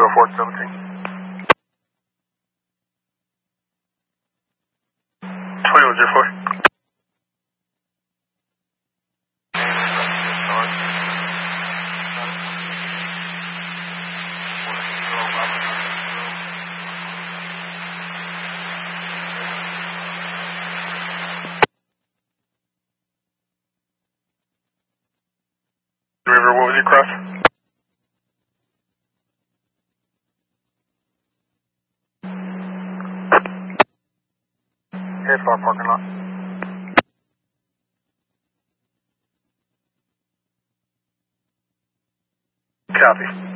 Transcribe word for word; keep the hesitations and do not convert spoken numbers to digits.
Ford seventeen. twenty-one zero four. River, what was your cross? Head far parking lot. Copy.